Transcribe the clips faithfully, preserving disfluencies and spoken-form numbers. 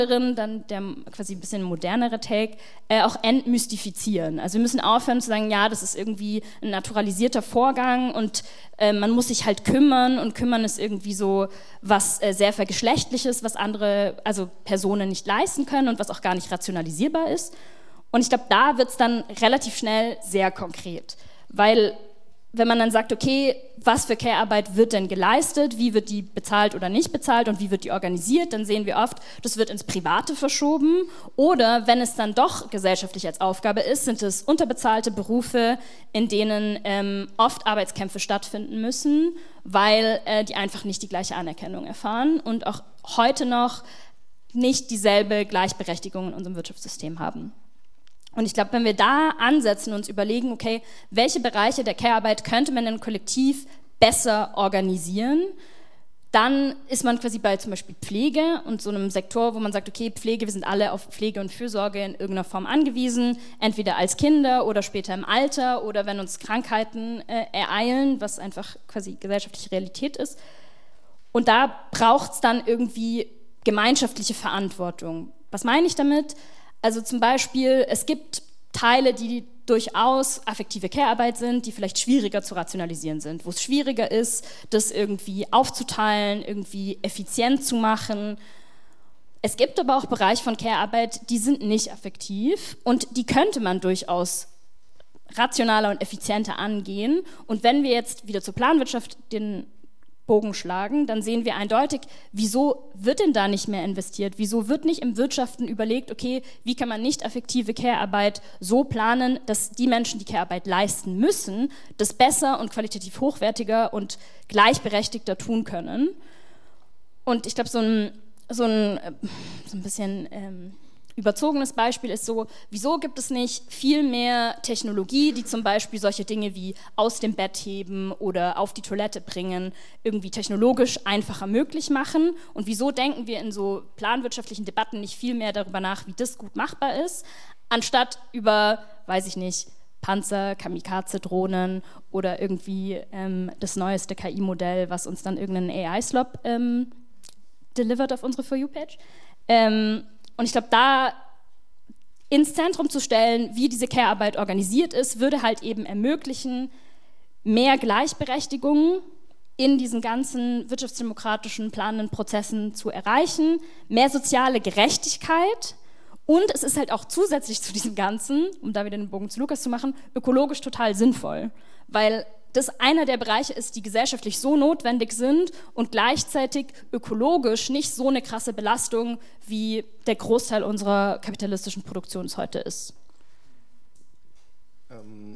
dann der quasi ein bisschen modernere Take, äh, auch entmystifizieren. Also wir müssen aufhören zu sagen, ja, das ist irgendwie ein naturalisierter Vorgang und äh, man muss sich halt kümmern und kümmern ist irgendwie so was äh, sehr Vergeschlechtliches, was andere, also Personen nicht leisten können und was auch gar nicht rationalisierbar ist. Und ich glaube, da wird es dann relativ schnell sehr konkret, weil wenn man dann sagt, okay, was für Care-Arbeit wird denn geleistet, wie wird die bezahlt oder nicht bezahlt und wie wird die organisiert, dann sehen wir oft, das wird ins Private verschoben oder wenn es dann doch gesellschaftlich als Aufgabe ist, sind es unterbezahlte Berufe, in denen ähm, oft Arbeitskämpfe stattfinden müssen, weil äh, die einfach nicht die gleiche Anerkennung erfahren und auch heute noch nicht dieselbe Gleichberechtigung in unserem Wirtschaftssystem haben. Und ich glaube, wenn wir da ansetzen und uns überlegen, okay, welche Bereiche der Care-Arbeit könnte man denn kollektiv besser organisieren, dann ist man quasi bei zum Beispiel Pflege und so einem Sektor, wo man sagt, okay, Pflege, wir sind alle auf Pflege und Fürsorge in irgendeiner Form angewiesen, entweder als Kinder oder später im Alter oder wenn uns Krankheiten äh, ereilen, was einfach quasi gesellschaftliche Realität ist. Und da braucht es dann irgendwie gemeinschaftliche Verantwortung. Was meine ich damit? Also zum Beispiel, es gibt Teile, die durchaus affektive Care-Arbeit sind, die vielleicht schwieriger zu rationalisieren sind, wo es schwieriger ist, das irgendwie aufzuteilen, irgendwie effizient zu machen. Es gibt aber auch Bereiche von Care-Arbeit, die sind nicht affektiv und die könnte man durchaus rationaler und effizienter angehen. Und wenn wir jetzt wieder zur Planwirtschaft den Bogen schlagen, dann sehen wir eindeutig, wieso wird denn da nicht mehr investiert? Wieso wird nicht im Wirtschaften überlegt, okay, wie kann man nicht affektive Care-Arbeit so planen, dass die Menschen, die Care-Arbeit leisten müssen, das besser und qualitativ hochwertiger und gleichberechtigter tun können? Und ich glaube, so ein, so ein, so ein bisschen ähm, überzogenes Beispiel ist so, wieso gibt es nicht viel mehr Technologie, die zum Beispiel solche Dinge wie aus dem Bett heben oder auf die Toilette bringen, irgendwie technologisch einfacher möglich machen? Und wieso denken wir in so planwirtschaftlichen Debatten nicht viel mehr darüber nach, wie das gut machbar ist, anstatt über, weiß ich nicht, Panzer, Kamikaze-Drohnen oder irgendwie ähm, das neueste K I-Modell, was uns dann irgendeinen A I-Slop ähm, delivert auf unsere For You-Page. Ähm, Und ich glaube, da ins Zentrum zu stellen, wie diese Care-Arbeit organisiert ist, würde halt eben ermöglichen, mehr Gleichberechtigung in diesen ganzen wirtschaftsdemokratischen planenden Prozessen zu erreichen, mehr soziale Gerechtigkeit und es ist halt auch zusätzlich zu diesem Ganzen, um da wieder den Bogen zu Lukas zu machen, ökologisch total sinnvoll, weil das einer der Bereiche ist, die gesellschaftlich so notwendig sind und gleichzeitig ökologisch nicht so eine krasse Belastung, wie der Großteil unserer kapitalistischen Produktion es heute ist. Ähm,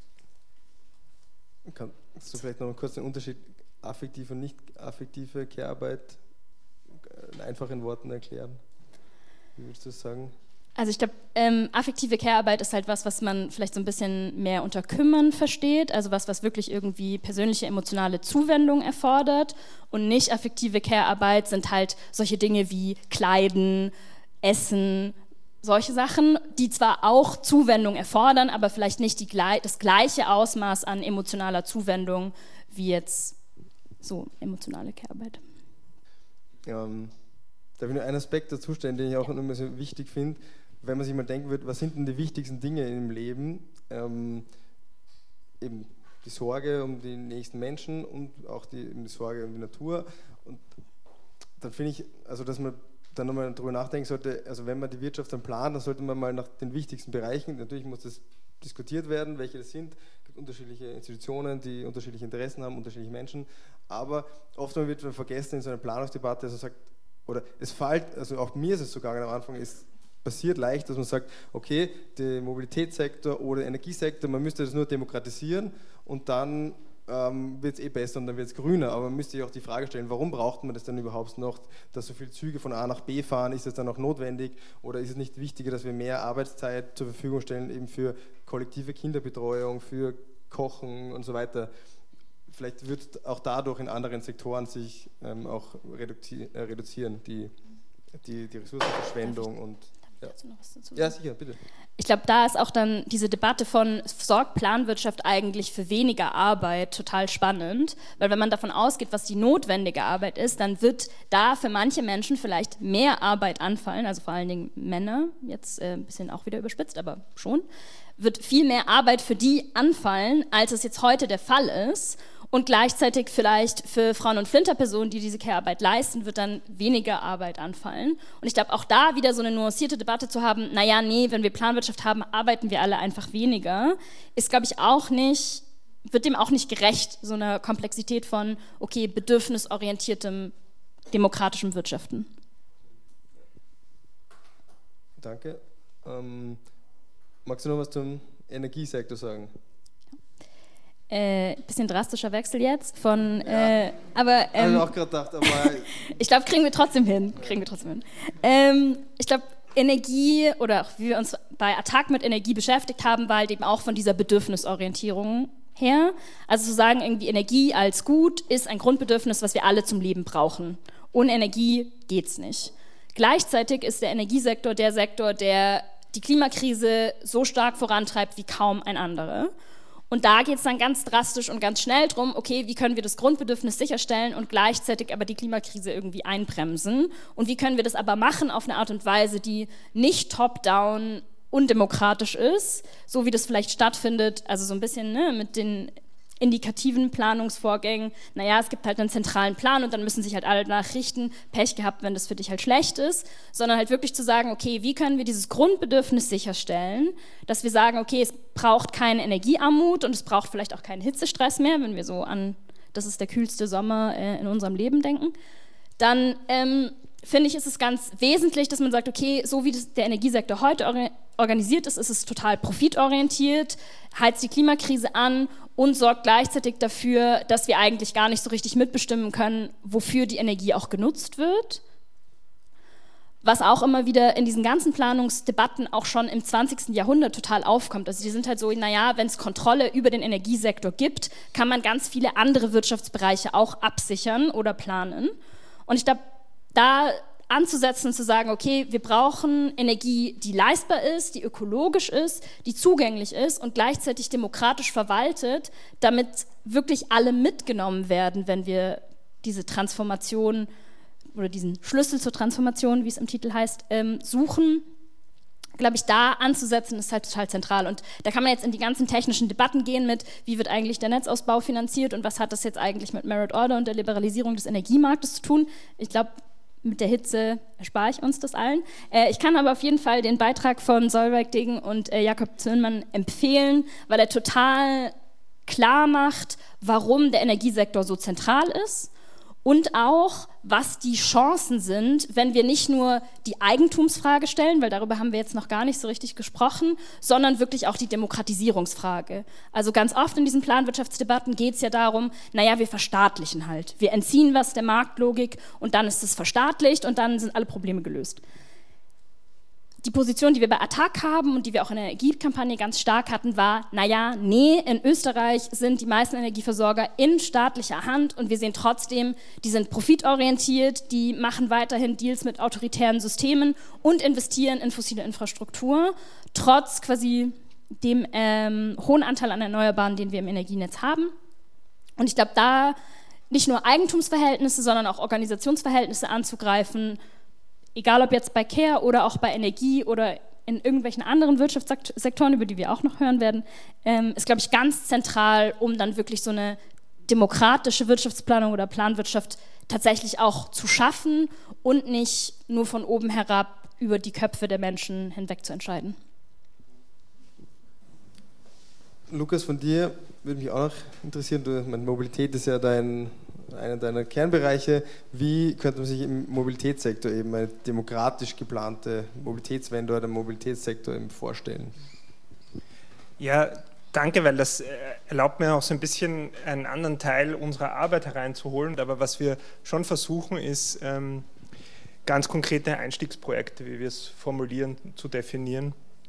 kannst du vielleicht noch mal kurz den Unterschied affektive und nicht affektive Care-Arbeit in einfachen Worten erklären? Wie würdest du das sagen? Also ich glaube, ähm, affektive Care-Arbeit ist halt was, was man vielleicht so ein bisschen mehr unter Kümmern versteht, also was, was wirklich irgendwie persönliche, emotionale Zuwendung erfordert und nicht affektive Care-Arbeit sind halt solche Dinge wie Kleiden, Essen, solche Sachen, die zwar auch Zuwendung erfordern, aber vielleicht nicht die, das gleiche Ausmaß an emotionaler Zuwendung wie jetzt so emotionale Care-Arbeit. Ja, da will ich nur einen Aspekt dazu stellen, den ich auch immer so wichtig finde, wenn man sich mal denken wird, was sind denn die wichtigsten Dinge im Leben? Ähm, eben die Sorge um die nächsten Menschen und auch die, die Sorge um die Natur. Und dann finde ich, also dass man dann nochmal darüber nachdenken sollte, also wenn man die Wirtschaft dann plant, dann sollte man mal nach den wichtigsten Bereichen, natürlich muss das diskutiert werden, welche das sind, es gibt unterschiedliche Institutionen, die unterschiedliche Interessen haben, unterschiedliche Menschen, aber oft wird man vergessen in so einer Planungsdebatte, dass man sagt, oder es fällt, also auch mir ist es so gegangen am Anfang, ist passiert leicht, dass man sagt, okay, der Mobilitätssektor oder der Energiesektor, man müsste das nur demokratisieren und dann ähm, wird es eh besser und dann wird es grüner, aber man müsste sich auch die Frage stellen, warum braucht man das dann überhaupt noch, dass so viele Züge von A nach B fahren, ist das dann auch notwendig oder ist es nicht wichtiger, dass wir mehr Arbeitszeit zur Verfügung stellen, eben für kollektive Kinderbetreuung, für Kochen und so weiter. Vielleicht wird auch dadurch in anderen Sektoren sich ähm, auch reduzi- äh, reduzieren, die, die, die Ressourcenverschwendung und Ja. Kannst du noch was dazu sagen? Ja, sicher, bitte. Ich glaube, da ist auch dann diese Debatte von, sorgt Planwirtschaft eigentlich für weniger Arbeit total spannend, weil wenn man davon ausgeht, was die notwendige Arbeit ist, dann wird da für manche Menschen vielleicht mehr Arbeit anfallen, also vor allen Dingen Männer, jetzt äh, ein bisschen auch wieder überspitzt, aber schon, wird viel mehr Arbeit für die anfallen, als es jetzt heute der Fall ist. Und gleichzeitig vielleicht für Frauen- und Flinterpersonen, die diese Care-Arbeit leisten, wird dann weniger Arbeit anfallen. Und ich glaube, auch da wieder so eine nuancierte Debatte zu haben, naja, nee, wenn wir Planwirtschaft haben, arbeiten wir alle einfach weniger, ist, glaube ich, auch nicht, wird dem auch nicht gerecht, so einer Komplexität von, okay, bedürfnisorientiertem, demokratischem Wirtschaften. Danke. Ähm, magst du noch was zum Energiesektor sagen? Äh, bisschen drastischer Wechsel jetzt von, ja. äh, aber ähm, Hab ich auch gerade gedacht, aber ich glaube, kriegen wir trotzdem hin, kriegen wir trotzdem hin. Ähm, ich glaube, Energie oder auch wie wir uns bei Attac mit Energie beschäftigt haben, war halt eben auch von dieser Bedürfnisorientierung her. Also zu sagen, irgendwie Energie als Gut ist ein Grundbedürfnis, was wir alle zum Leben brauchen. Ohne Energie geht's nicht. Gleichzeitig ist der Energiesektor der Sektor, der die Klimakrise so stark vorantreibt wie kaum ein anderer. Und da geht es dann ganz drastisch und ganz schnell drum, okay, wie können wir das Grundbedürfnis sicherstellen und gleichzeitig aber die Klimakrise irgendwie einbremsen? Und wie können wir das aber machen auf eine Art und Weise, die nicht top-down undemokratisch ist, so wie das vielleicht stattfindet, also so ein bisschen ne, mit den indikativen Planungsvorgängen, naja, es gibt halt einen zentralen Plan und dann müssen sich halt alle danach richten, Pech gehabt, wenn das für dich halt schlecht ist, sondern halt wirklich zu sagen, okay, wie können wir dieses Grundbedürfnis sicherstellen, dass wir sagen, okay, es braucht keine Energiearmut und es braucht vielleicht auch keinen Hitzestress mehr, wenn wir so an, das ist der kühlste Sommer äh, in unserem Leben denken, dann ähm, finde ich, ist es ganz wesentlich, dass man sagt, okay, so wie das, der Energiesektor heute or- organisiert ist, ist es total profitorientiert, heizt die Klimakrise an und sorgt gleichzeitig dafür, dass wir eigentlich gar nicht so richtig mitbestimmen können, wofür die Energie auch genutzt wird. Was auch immer wieder in diesen ganzen Planungsdebatten auch schon im zwanzigsten Jahrhundert total aufkommt. Also die sind halt so, naja, wenn es Kontrolle über den Energiesektor gibt, kann man ganz viele andere Wirtschaftsbereiche auch absichern oder planen. Und ich glaube, da anzusetzen und zu sagen, okay, wir brauchen Energie, die leistbar ist, die ökologisch ist, die zugänglich ist und gleichzeitig demokratisch verwaltet, damit wirklich alle mitgenommen werden, wenn wir diese Transformation oder diesen Schlüssel zur Transformation, wie es im Titel heißt, ähm, suchen. Glaube ich, da anzusetzen, ist halt total zentral. Und da kann man jetzt in die ganzen technischen Debatten gehen mit, wie wird eigentlich der Netzausbau finanziert und was hat das jetzt eigentlich mit Merit Order und der Liberalisierung des Energiemarktes zu tun. Ich glaube, mit der Hitze erspare ich uns das allen. Äh, ich kann aber auf jeden Fall den Beitrag von Solveig Degen und äh, Jakob Zöhnmann empfehlen, weil er total klar macht, warum der Energiesektor so zentral ist und auch, was die Chancen sind, wenn wir nicht nur die Eigentumsfrage stellen, weil darüber haben wir jetzt noch gar nicht so richtig gesprochen, sondern wirklich auch die Demokratisierungsfrage. Also ganz oft in diesen Planwirtschaftsdebatten geht es ja darum, naja, wir verstaatlichen halt. Wir entziehen was der Marktlogik und dann ist es verstaatlicht und dann sind alle Probleme gelöst. Die Position, die wir bei Attac haben und die wir auch in der Energiekampagne ganz stark hatten, war, naja, nee, in Österreich sind die meisten Energieversorger in staatlicher Hand und wir sehen trotzdem, die sind profitorientiert, die machen weiterhin Deals mit autoritären Systemen und investieren in fossile Infrastruktur, trotz quasi dem ähm, hohen Anteil an Erneuerbaren, den wir im Energienetz haben. Und ich glaube, da nicht nur Eigentumsverhältnisse, sondern auch Organisationsverhältnisse anzugreifen, egal ob jetzt bei Care oder auch bei Energie oder in irgendwelchen anderen Wirtschaftssektoren, über die wir auch noch hören werden, ähm, ist, glaube ich, ganz zentral, um dann wirklich so eine demokratische Wirtschaftsplanung oder Planwirtschaft tatsächlich auch zu schaffen und nicht nur von oben herab über die Köpfe der Menschen hinweg zu entscheiden. Lukas, von dir würde mich auch noch interessieren, du, meine, Mobilität ist ja dein einer deiner Kernbereiche. Wie könnte man sich im Mobilitätssektor eben eine demokratisch geplante Mobilitätswende oder Mobilitätssektor eben vorstellen? Ja, danke, weil das erlaubt mir auch so ein bisschen einen anderen Teil unserer Arbeit hereinzuholen. Aber was wir schon versuchen, ist ähm, ganz konkrete Einstiegsprojekte, wie wir es formulieren, zu definieren.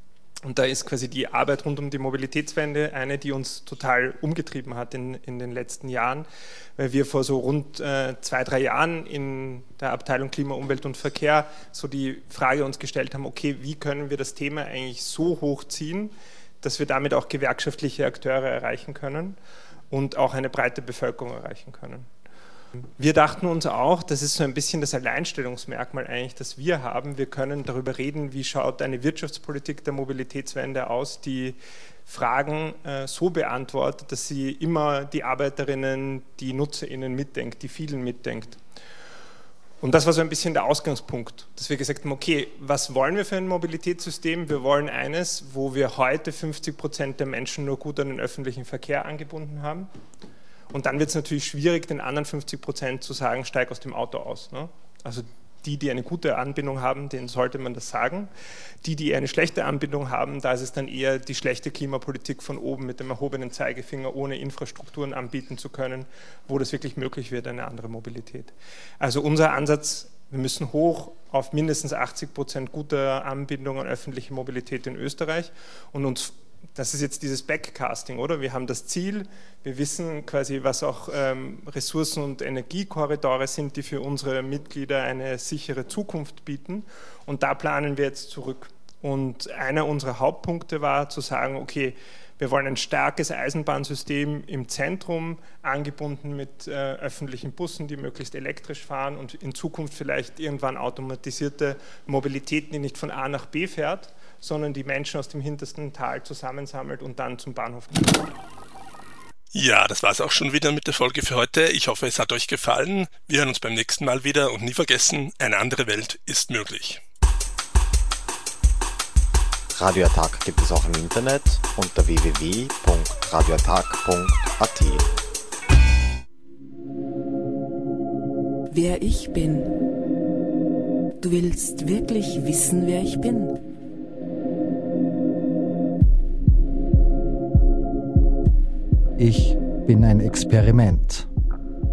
Und da ist quasi die Arbeit rund um die Mobilitätswende eine, die uns total umgetrieben hat in, in den letzten Jahren, weil wir vor so rund äh, zwei, drei Jahren in der Abteilung Klima, Umwelt und Verkehr so die Frage uns gestellt haben, okay, wie können wir das Thema eigentlich so hochziehen, dass wir damit auch gewerkschaftliche Akteure erreichen können und auch eine breite Bevölkerung erreichen können. Wir dachten uns auch, das ist so ein bisschen das Alleinstellungsmerkmal eigentlich, das wir haben. Wir können darüber reden, wie schaut eine Wirtschaftspolitik der Mobilitätswende aus, die Fragen äh, so beantwortet, dass sie immer die Arbeiterinnen, die NutzerInnen mitdenkt, die vielen mitdenkt. Und das war so ein bisschen der Ausgangspunkt, dass wir gesagt haben, okay, was wollen wir für ein Mobilitätssystem? Wir wollen eines, wo wir heute fünfzig Prozent der Menschen nur gut an den öffentlichen Verkehr angebunden haben. Und dann wird es natürlich schwierig, den anderen fünfzig Prozent zu sagen, steig aus dem Auto aus. Ne? Also die, die eine gute Anbindung haben, denen sollte man das sagen. Die, die eine schlechte Anbindung haben, da ist es dann eher die schlechte Klimapolitik von oben mit dem erhobenen Zeigefinger, ohne Infrastrukturen anbieten zu können, wo das wirklich möglich wird, eine andere Mobilität. Also unser Ansatz, wir müssen hoch auf mindestens achtzig Prozent guter Anbindung an öffentliche Mobilität in Österreich und uns das ist jetzt dieses Backcasting, oder? Wir haben das Ziel, wir wissen quasi, was auch ähm, Ressourcen- und Energiekorridore sind, die für unsere Mitglieder eine sichere Zukunft bieten. Und da planen wir jetzt zurück. Und einer unserer Hauptpunkte war zu sagen, okay, wir wollen ein starkes Eisenbahnsystem im Zentrum, angebunden mit äh, öffentlichen Bussen, die möglichst elektrisch fahren und in Zukunft vielleicht irgendwann automatisierte Mobilitäten, die nicht von A nach B fährt, sondern die Menschen aus dem hintersten Tal zusammensammelt und dann zum Bahnhof kommt. Ja, das war es auch schon wieder mit der Folge für heute. Ich hoffe, es hat euch gefallen. Wir hören uns beim nächsten Mal wieder und nie vergessen, eine andere Welt ist möglich. Radioattack gibt es auch im Internet unter w w w punkt radioattack punkt a t. Wer ich bin. Du willst wirklich wissen, wer ich bin? Ich bin ein Experiment.